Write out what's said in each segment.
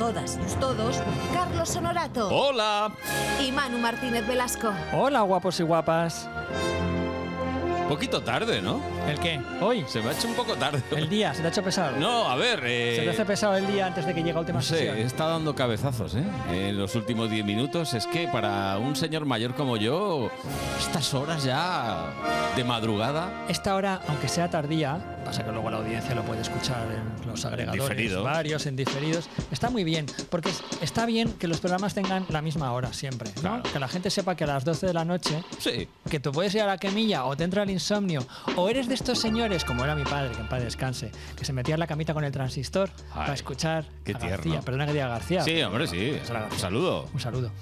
todas y todos, Carlos Honorato. ¡Hola! Y Manu Martínez Velasco. Hola, guapos y guapas. Poquito tarde, ¿no? ¿El qué? ¿Hoy? Se me ha hecho un poco tarde. ¿El día? ¿Se te ha hecho pesado? No, a ver... ¿Se te hace pesado el día antes de que llegue la última No sé, sesión? he estado dando cabezazos, ¿eh? En los últimos 10 minutos. Es que para un señor mayor como yo, estas horas ya de madrugada... Esta hora, aunque sea tardía, pasa que luego la audiencia lo puede escuchar en los agregadores diferido. varios, en diferidos, está muy bien, porque está bien que los programas tengan la misma hora siempre, ¿no? Claro. Que la gente sepa que a las 12 de la noche, Sí. que tú puedes ir a la quemilla o te entra el insomnio, o eres de estos señores, como era mi padre, que en paz descanse, que se metía en la camita con el transistor para escuchar qué a tierno. García. Perdona que diga García. Sí, hombre, sí. Un saludo. Un saludo.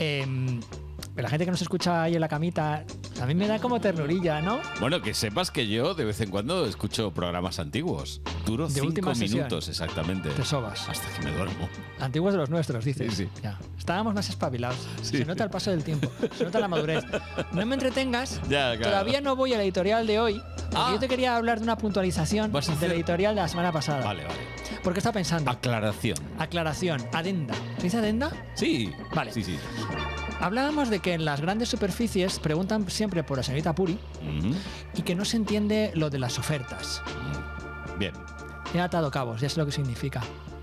La gente que nos escucha ahí en la camita, a mí me da como ternurilla, ¿no? Bueno, que sepas que yo de vez en cuando escucho programas antiguos. Duro De 5 última sesión. minutos, exactamente. Te sobas. Hasta que me duermo. Antiguos de los nuestros, dices. Sí, sí. Ya. Estábamos más espabilados. Sí. Se nota el paso del tiempo. Se nota la madurez. No me entretengas. Ya, claro. Todavía no voy a la editorial de hoy. Porque yo te quería hablar de una puntualización ¿Vas a de hacer? la editorial de la semana pasada. Vale, vale. Porque estaba pensando. Aclaración. Aclaración. Adenda. ¿Se dice adenda? Sí. Vale. Sí, sí. Hablábamos de que en las grandes superficies preguntan siempre por la señorita Puri y que no se entiende lo de las ofertas. Bien. He atado cabos, ya sé lo que significa.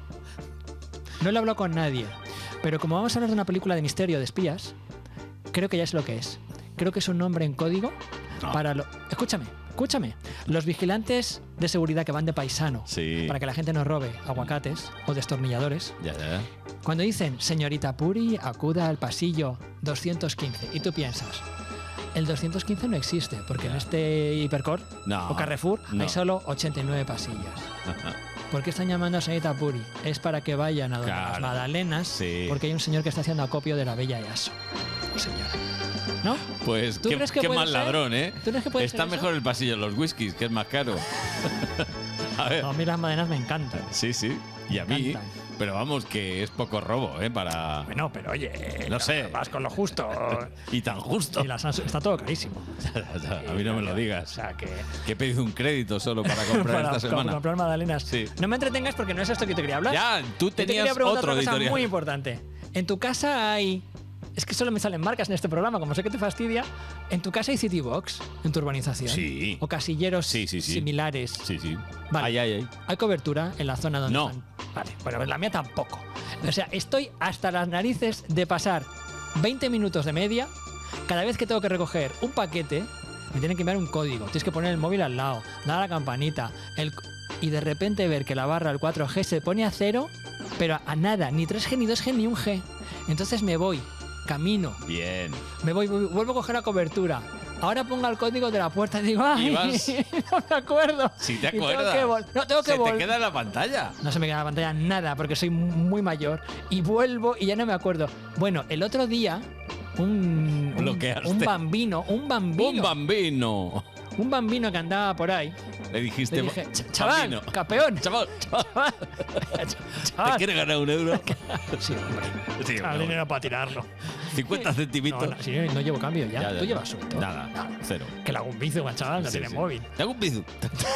No le hablo con nadie, pero como vamos a hablar de una película de misterio de espías, creo que ya sé lo que es. Creo que es un nombre en código para lo... Escúchame. Los vigilantes de seguridad que van de paisano Sí. para que la gente no robe aguacates o destornilladores. Ya. Cuando dicen, señorita Puri, acuda al pasillo 215, y tú piensas, el 215 no existe, porque en este Hipercor No, o Carrefour no. hay solo 89 pasillos. ¿Por qué están llamando a señorita Puri? Es para que vayan a donde Claro. las Magdalenas, Sí. porque hay un señor que está haciendo acopio de la bella Yaso. Señora. ¿No? Pues ¿Tú qué, crees que qué puede mal ser? ladrón, ¿eh? ¿Tú crees que puede Está ser eso? mejor el pasillo de los whiskies, que es más caro. A ver. No, a mí las Magdalenas me encantan. Sí, sí. Y a Me mí. encantan. Pero vamos, que es poco robo, ¿eh? Para. Bueno, pero oye, No sé. vas con lo justo. Y tan justo. Y está todo carísimo. A mí no me lo O digas. sea que... Que he pedido un crédito solo para comprar esta semana. comprar magdalenas. Sí. No me entretengas porque no es esto que te quería hablar. Ya, tú Yo te quería tenías preguntar otro otra cosa editorial. muy importante. En tu casa hay... Es que solo me salen marcas en este programa, como sé que te fastidia. ¿En tu casa hay Citybox? ¿En tu urbanización? Sí. ¿O casilleros Sí. similares? Sí, sí. Vale. Ay. ¿Hay cobertura en la zona donde No. están? Vale, bueno, pues la mía tampoco. O sea, estoy hasta las narices de pasar 20 minutos de media. Cada vez que tengo que recoger un paquete, me tienen que enviar un código. Tienes que poner el móvil al lado, dar a la campanita. Y de repente ver que la barra, el 4G, se pone a cero, pero a nada, ni 3G, ni 2G, ni 1G. Entonces me voy, camino, Bien. me voy, vuelvo a coger la cobertura. Ahora ponga el código de la puerta y digo, ¡ay! Y vas- No me acuerdo. Si te Y tengo acuerdas. que no, tengo que Se te volver. queda en la pantalla. No se me queda en la pantalla nada porque soy muy mayor. Y vuelvo y ya no me acuerdo. Bueno, el otro día, Bloqueaste. un bambino. Un bambino. Un bambino que andaba por ahí. Le dijiste. Le dije, chaval, bambino. campeón. Chaval. ¿Te Chaval. quieres ganar un euro? Sí, hombre. Sí, Al hombre. dinero para tirarlo. 50 centimitos. No, sí, no llevo cambio ya. Ya, Tú llevas suelto. Nada, cero. Que le hago un bici, chaval, no Sí, tiene sí. móvil. Te hago un bizu.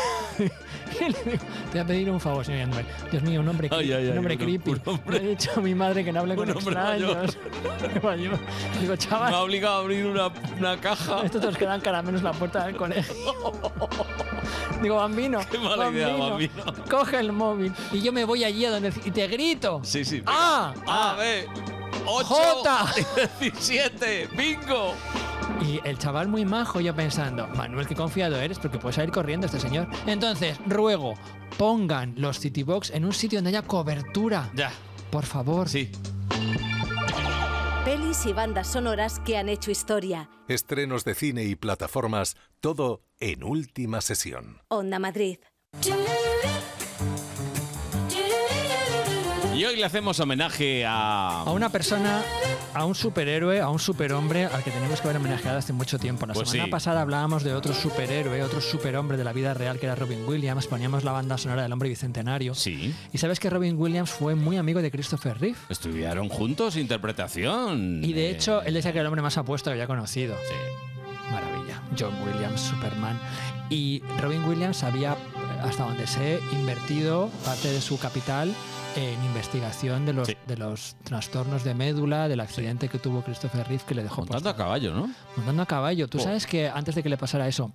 Y le digo, te voy a pedir un favor, señor Anuel. Dios mío, un hombre, Ay, ay, ay, un hombre un creepy. hombre- Le he dicho a mi madre que no hable con un hombre extraños. Mayor. Digo, chaval, Me ha obligado a abrir una caja. estos nos quedan caramelos en la puerta del colegio. Digo, bambino. Qué mala idea, bambino. Coge el móvil. Y yo me voy allí a donde... Y te grito. Sí, sí. venga. ¡A! A, B. 8. J. 17. Bingo. Y el chaval muy majo, yo pensando, Manuel, qué confiado eres, porque puede salir corriendo este señor. Entonces, ruego, pongan los Citybox en un sitio donde haya cobertura. Ya. Por favor. Sí. Pelis y bandas sonoras que han hecho historia. Estrenos de cine y plataformas, todo en Última Sesión. Onda Madrid. Y hoy le hacemos homenaje A una persona, a un superhéroe, a un superhombre al que tenemos que haber homenajeado hace mucho tiempo. La Pues semana sí. pasada hablábamos de otro superhéroe, otro superhombre de la vida real que era Robin Williams. Poníamos la banda sonora del Hombre Bicentenario. Sí. Y sabes que Robin Williams fue muy amigo de Christopher Reeve. Estudiaron juntos interpretación. Y de hecho, él decía que era el hombre más apuesto que había conocido. Sí. Maravilla. John Williams, Superman. Y Robin Williams había, hasta donde sé, invertido parte de su capital en investigación de los trastornos de médula, del accidente que tuvo Christopher Reeve, que le dejó Montando a caballo, ¿no? montando a caballo. Tú sabes que antes de que le pasara eso,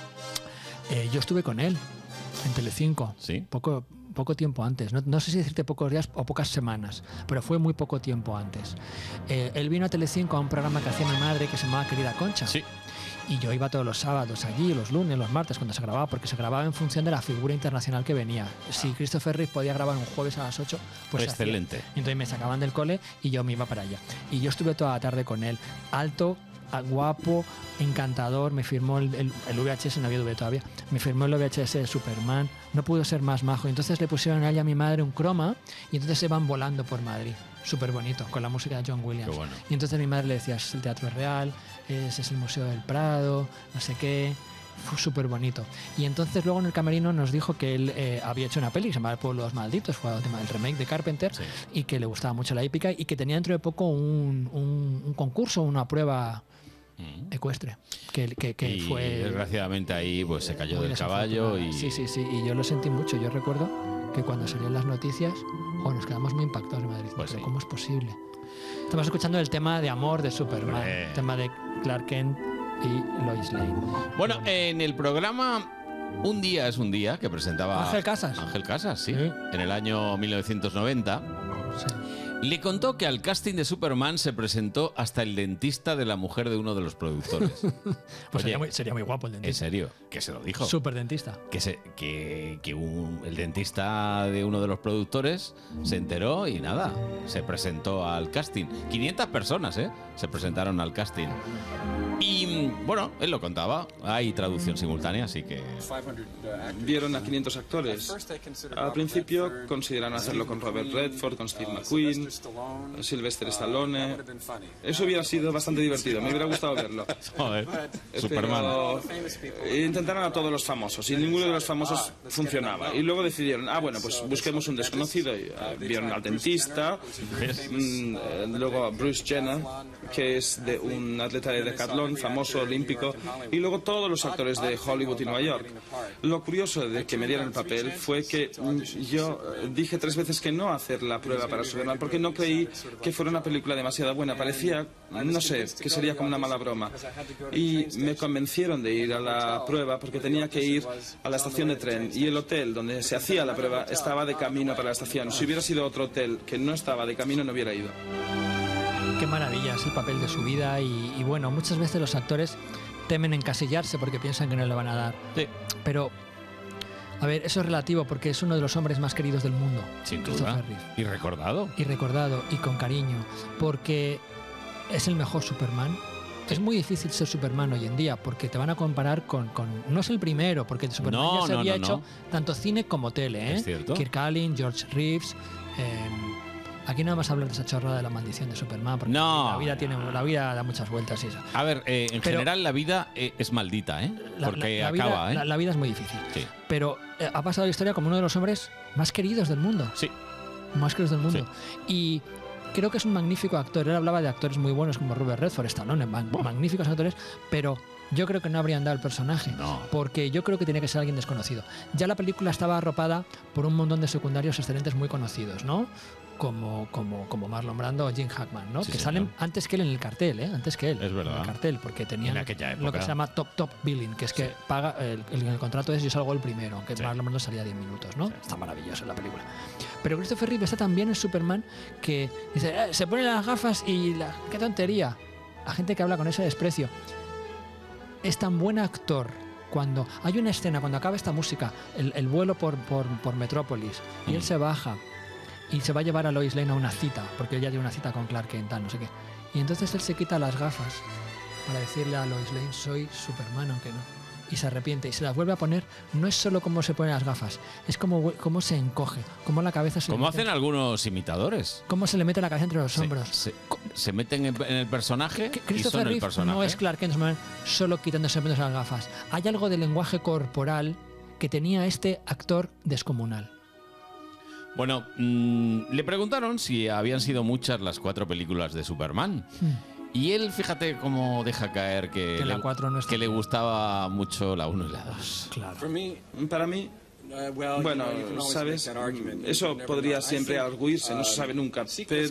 yo estuve con él en Telecinco, Sí. poco tiempo antes. No sé si decirte pocos días o pocas semanas, pero fue muy poco tiempo antes. Él vino a Telecinco a un programa que hacía mi madre que se llamaba Querida Concha. Sí. Y yo iba todos los sábados allí, los lunes, los martes, cuando se grababa, porque se grababa en función de la figura internacional que venía. Si Christopher Reeve podía grabar un jueves a las 8, pues Excelente. hacía. Entonces me sacaban del cole y yo me iba para allá. Y yo estuve toda la tarde con él. Alto, guapo, encantador. Me firmó el VHS, no había DVD todavía. Me firmó el VHS de Superman. No pudo ser más majo. Y entonces le pusieron a él y a mi madre un croma y entonces se van volando por Madrid. Súper bonito, con la música de John Williams. Qué bueno. Y entonces mi madre le decía, es el Teatro Real, ese es el Museo del Prado, no sé qué. Fue súper bonito. Y entonces luego en el camerino nos dijo que él había hecho una peli que se llamaba El Pueblo de los Malditos, fue el remake de Carpenter, Sí. y que le gustaba mucho la épica y que tenía dentro de poco un concurso, una prueba ecuestre. Que Y fue desgraciadamente ahí pues se cayó muy del caballo desafortunada. y... Sí, y yo lo sentí mucho. Yo recuerdo que cuando salieron las noticias, nos quedamos muy impactados en Madrid. Pues Pero sí. ¿cómo es posible? Estamos escuchando el tema de amor de Superman, Hombre. el tema de Clark Kent y Lois Lane. Bueno, en el programa Un día es un día, que presentaba Ángel Casas. Ángel Casas, sí, Sí. en el año 1990, Sí. le contó que al casting de Superman se presentó hasta el dentista de la mujer de uno de los productores. Pues Oye, sería muy guapo el en dentista. serio, que se lo dijo. Súper dentista. Que el dentista de uno de los productores se enteró y nada, se presentó al casting. 500 personas, se presentaron al casting. Y bueno, él lo contaba, hay traducción simultánea, así que... Vieron a 500 actores. Al principio consideraron hacerlo con Robert Redford, con Steve McQueen, Sylvester Stallone. Eso hubiera sido bastante divertido, me hubiera gustado verlo. Joder, Superman. Pero intentaron a todos los famosos y ninguno de los famosos funcionaba. Y luego decidieron, bueno, pues busquemos un desconocido. Y, vieron al dentista, luego a Bruce Jenner, que es de un atleta de decatlón famoso, olímpico, y luego todos los actores de Hollywood y Nueva York. Lo curioso de que me dieran el papel fue que yo dije 3 veces que no a hacer la prueba para Superman, porque no creí que fuera una película demasiado buena. Parecía, no sé, que sería como una mala broma. Y me convencieron de ir a la prueba porque tenía que ir a la estación de tren y el hotel donde se hacía la prueba estaba de camino para la estación. Si hubiera sido otro hotel que no estaba de camino, no hubiera ido. Qué maravilla, es el papel de su vida y bueno, muchas veces los actores temen encasillarse porque piensan que no le van a dar. Sí. Pero, a ver, eso es relativo porque es uno de los hombres más queridos del mundo. Sin Christopher duda. Reeve. Y recordado. Y recordado y con cariño, porque es el mejor Superman. Es muy difícil ser Superman hoy en día porque te van a comparar con no es el primero, porque Superman No, ya se no, había no, hecho no. tanto cine como tele, ¿eh? Es cierto. Kirk Allen, George Reeves. Aquí no vamos a hablar de esa chorrada de la maldición de Superman, porque No. la vida da muchas vueltas y eso. A ver, en Pero- general la vida es maldita, ¿eh? Porque acaba, vida, la vida es muy difícil. Sí. Pero ha pasado la historia como uno de los hombres más queridos del mundo. Sí. Más queridos del mundo. Y creo que es un magnífico actor. Él hablaba de actores muy buenos como Robert Redford, Stallone, magníficos actores, pero yo creo que no habrían dado el personaje. No. Porque yo creo que tiene que ser alguien desconocido. Ya la película estaba arropada por un montón de secundarios excelentes muy conocidos, ¿no? Como Marlon Brando o Jim Hackman, ¿no? Sí, que señor. salen antes que él en el cartel, ¿eh? Antes que él. Es verdad. En el cartel, porque tenían En aquella lo que época. se llama top billing, que es que paga el contrato es yo salgo el primero, aunque Sí. Marlon Brando salía 10 minutos, ¿no? Sí. Está maravilloso en la película. Pero Christopher Reeve está tan bien en Superman que dice, se pone las gafas y qué tontería. La gente que habla con ese desprecio. Es tan buen actor. Cuando hay una escena, cuando acaba esta música, el vuelo por Metrópolis, y él se baja y se va a llevar a Lois Lane a una cita, porque ella tiene una cita con Clark Kent, no sé qué. Y entonces él se quita las gafas para decirle a Lois Lane, soy Superman, aunque no. Y se arrepiente y se las vuelve a poner. No es solo cómo se ponen las gafas, es cómo se encoge, cómo la cabeza se Como le hacen mete, algunos imitadores. cómo se le mete la cabeza entre los hombros. Se meten en el personaje Que y Christopher son el Reeve personaje. no es Clark Kent Superman solo quitándose las gafas. Hay algo del lenguaje corporal que tenía este actor descomunal. Bueno, le preguntaron si habían sido muchas las 4 películas de Superman. Y él, fíjate cómo deja caer Que la 4 no está que le gustaba mucho la 1 y la 2. Claro. Para mí, Bueno, ¿sabes? Eso podría siempre arguirse, no se sabe nunca. Pero